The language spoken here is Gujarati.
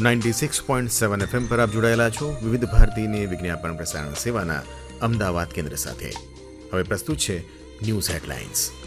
96.7 FM પર આપ જોડાયેલા છો વિવિધ ભારતીની વિજ્ઞાપન પ્રસારણ સેવાના અમદાવાદ કેન્દ્ર સાથે. હવે પ્રસ્તુત છે ન્યૂઝ હેડલાઇન્સ.